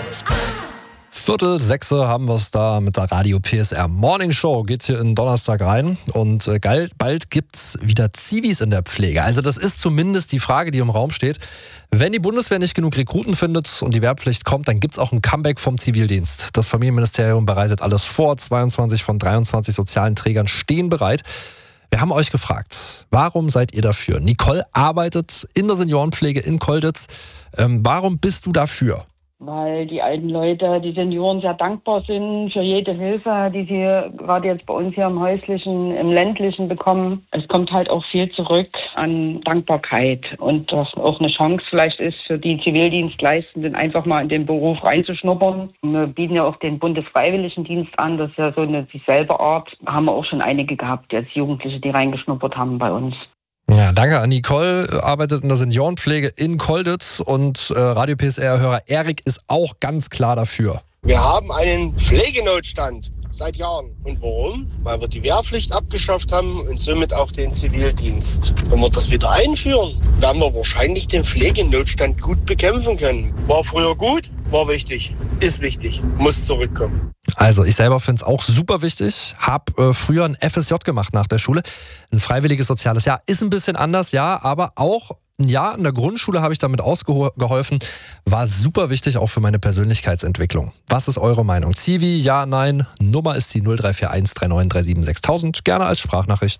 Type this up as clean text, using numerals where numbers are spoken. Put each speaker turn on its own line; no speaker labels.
5:45 haben wir es da mit der Radio PSR Morning Show. Geht's hier in Donnerstag rein und bald gibt's wieder Zivis in der Pflege. Also das ist zumindest die Frage, die im Raum steht. Wenn die Bundeswehr nicht genug Rekruten findet und die Wehrpflicht kommt, dann gibt's auch ein Comeback vom Zivildienst. Das Familienministerium bereitet alles vor. 22 von 23 sozialen Trägern stehen bereit. Wir haben euch gefragt, warum seid ihr dafür? Nicole arbeitet in der Seniorenpflege in Kolditz. Warum bist du dafür?
Weil die alten Leute, die Senioren sehr dankbar sind für jede Hilfe, die sie gerade jetzt bei uns hier im Häuslichen, im Ländlichen bekommen. Es kommt halt auch viel zurück an Dankbarkeit und was auch eine Chance vielleicht ist für die Zivildienstleistenden, einfach mal in den Beruf reinzuschnuppern. Wir bieten ja auch den Bundesfreiwilligendienst an, das ist ja so eine dieselbe Art. Haben wir auch schon einige gehabt, jetzt Jugendliche, die reingeschnuppert haben bei uns.
Ja, danke an Nicole, arbeitet in der Seniorenpflege in Kolditz und Radio PSR-Hörer Erik ist auch ganz klar dafür.
Wir haben einen Pflegenotstand seit Jahren. Und warum? Weil wir die Wehrpflicht abgeschafft haben und somit auch den Zivildienst. Wenn wir das wieder einführen, werden wir wahrscheinlich den Pflegenotstand gut bekämpfen können. War früher gut, war wichtig, ist wichtig, muss zurückkommen.
Also ich selber finde es auch super wichtig, habe früher ein FSJ gemacht nach der Schule, ein freiwilliges soziales Jahr, ist ein bisschen anders, ja, aber auch ein Jahr in der Grundschule habe ich damit ausgeholfen, war super wichtig auch für meine Persönlichkeitsentwicklung. Was ist eure Meinung? Zivi, ja, nein, Nummer ist die 0341 3937 6000, gerne als Sprachnachricht.